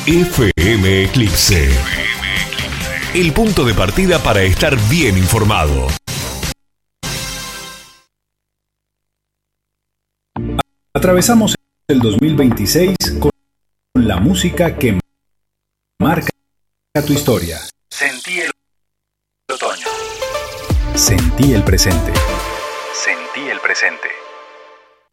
FM Eclipse. El punto de partida para estar bien informado. Atravesamos el 2026 con la música que marca tu historia. Sentí el otoño. Sentí el presente. Sentí el presente.